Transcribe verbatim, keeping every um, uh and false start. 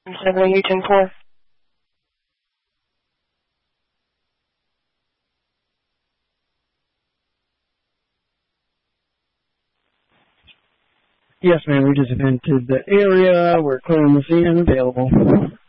seven U ten four. Yes, ma'am. We just entered the area. We're clearing the scene. Available.